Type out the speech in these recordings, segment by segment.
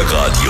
Meerradio.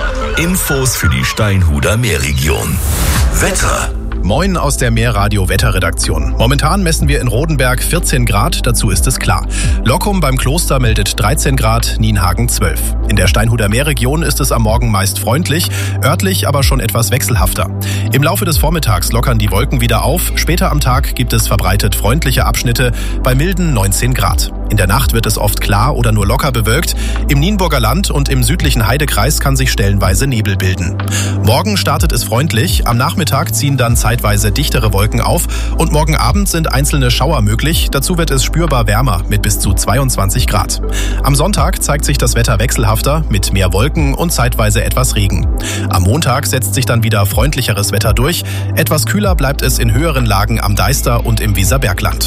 Infos für die Steinhuder Meerregion. Wetter. Moin aus der Meerradio-Wetterredaktion. Momentan messen wir in Rodenberg 14 Grad, dazu ist es klar. Lockum beim Kloster meldet 13 Grad, Nienhagen 12. In der Steinhuder Meerregion ist es am Morgen meist freundlich, örtlich aber schon etwas wechselhafter. Im Laufe des Vormittags lockern die Wolken wieder auf, später am Tag gibt es verbreitet freundliche Abschnitte bei milden 19 Grad. In der Nacht wird es oft klar oder nur locker bewölkt. Im Nienburger Land und im südlichen Heidekreis kann sich stellenweise Nebel bilden. Morgen startet es freundlich, am Nachmittag ziehen dann zeitweise dichtere Wolken auf und morgen Abend sind einzelne Schauer möglich. Dazu wird es spürbar wärmer mit bis zu 22 Grad. Am Sonntag zeigt sich das Wetter wechselhafter mit mehr Wolken und zeitweise etwas Regen. Am Montag setzt sich dann wieder freundlicheres Wetter durch. Etwas kühler bleibt es in höheren Lagen am Deister und im Weserbergland.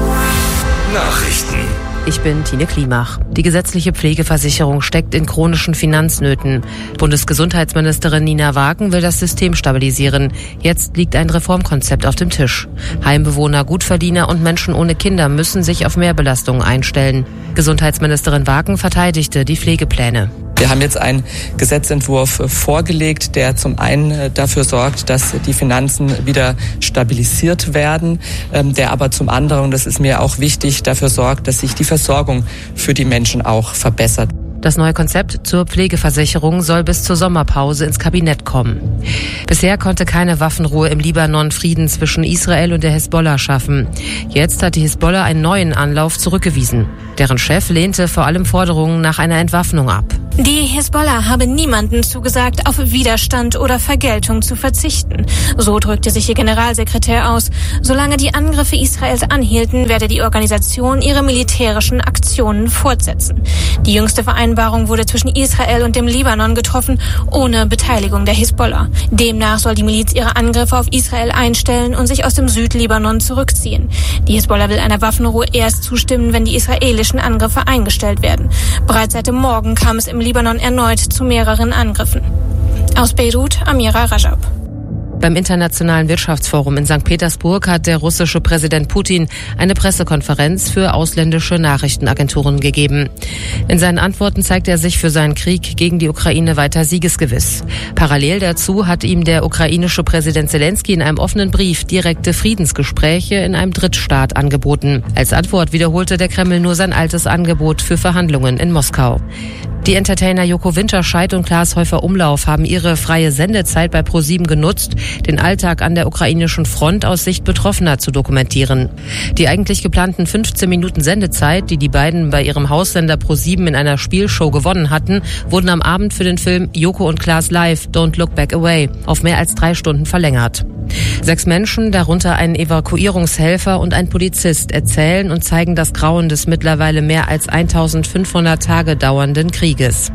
Nachrichten. Ich bin Tine Klimach. Die gesetzliche Pflegeversicherung steckt in chronischen Finanznöten. Bundesgesundheitsministerin Nina Wagen will das System stabilisieren. Jetzt liegt ein Reformkonzept auf dem Tisch. Heimbewohner, Gutverdiener und Menschen ohne Kinder müssen sich auf Mehrbelastungen einstellen. Gesundheitsministerin Wagen verteidigte die Pflegepläne. Wir haben jetzt einen Gesetzentwurf vorgelegt, der zum einen dafür sorgt, dass die Finanzen wieder stabilisiert werden, der aber zum anderen, und das ist mir auch wichtig, dafür sorgt, dass sich die Versorgung für die Menschen auch verbessert. Das neue Konzept zur Pflegeversicherung soll bis zur Sommerpause ins Kabinett kommen. Bisher konnte keine Waffenruhe im Libanon Frieden zwischen Israel und der Hisbollah schaffen. Jetzt hat die Hisbollah einen neuen Anlauf zurückgewiesen. Deren Chef lehnte vor allem Forderungen nach einer Entwaffnung ab. Die Hisbollah habe niemandem zugesagt, auf Widerstand oder Vergeltung zu verzichten. So drückte sich ihr Generalsekretär aus. Solange die Angriffe Israels anhielten, werde die Organisation ihre militärischen Aktionen fortsetzen. Die jüngste Vereinbarung wurde zwischen Israel und dem Libanon getroffen, ohne Beteiligung der Hisbollah. Demnach soll die Miliz ihre Angriffe auf Israel einstellen und sich aus dem Südlibanon zurückziehen. Die Hisbollah will einer Waffenruhe erst zustimmen, wenn die israelischen Angriffe eingestellt werden. Bereits seit dem Morgen kam es im Libanon erneut zu mehreren Angriffen. Aus Beirut, Amira Rajab. Beim Internationalen Wirtschaftsforum in St. Petersburg hat der russische Präsident Putin eine Pressekonferenz für ausländische Nachrichtenagenturen gegeben. In seinen Antworten zeigt er sich für seinen Krieg gegen die Ukraine weiter siegesgewiss. Parallel dazu hat ihm der ukrainische Präsident Zelensky in einem offenen Brief direkte Friedensgespräche in einem Drittstaat angeboten. Als Antwort wiederholte der Kreml nur sein altes Angebot für Verhandlungen in Moskau. Die Entertainer Joko Winterscheid und Klaas Häufer-Umlauf haben ihre freie Sendezeit bei ProSieben genutzt, den Alltag an der ukrainischen Front aus Sicht Betroffener zu dokumentieren. Die eigentlich geplanten 15 Minuten Sendezeit, die die beiden bei ihrem Haussender ProSieben in einer Spielshow gewonnen hatten, wurden am Abend für den Film Joko und Klaas Live, Don't Look Back Away, auf mehr als 3 Stunden verlängert. 6 Menschen, darunter ein Evakuierungshelfer und ein Polizist, erzählen und zeigen das Grauen des mittlerweile mehr als 1500 Tage dauernden Krieges.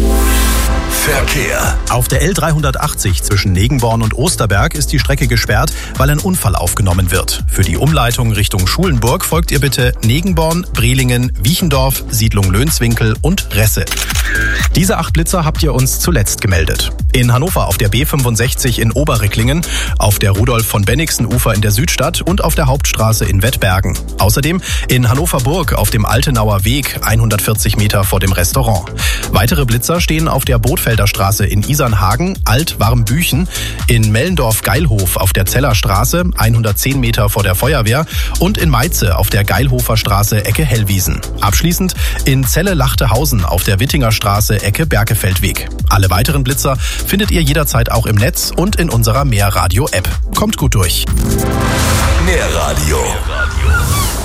Verkehr. Auf der L380 zwischen Negenborn und Osterberg ist die Strecke gesperrt, weil ein Unfall aufgenommen wird. Für die Umleitung Richtung Schulenburg folgt ihr bitte Negenborn, Brelingen, Wiechendorf, Siedlung Lönswinkel und Resse. Diese 8 Blitzer habt ihr uns zuletzt gemeldet. In Hannover auf der B65 in Oberricklingen, auf der Rudolf-von-Bennigsen-Ufer in der Südstadt und auf der Hauptstraße in Wettbergen. Außerdem in Hannover-Burg auf dem Altenauer Weg, 140 Meter vor dem Restaurant. Weitere Blitzer stehen auf der Bootfelder Straße in Isernhagen, Alt-Warmbüchen, in Mellendorf-Geilhof auf der Zellerstraße, 110 Meter vor der Feuerwehr und in Meize auf der Geilhofer Straße, Ecke Hellwiesen. Abschließend in Celle-Lachtehausen auf der Wittinger Straße, Ecke Berkefeldweg. Alle weiteren Blitzer findet ihr jederzeit auch im Netz und in unserer Meerradio-App. Kommt gut durch. Meerradio.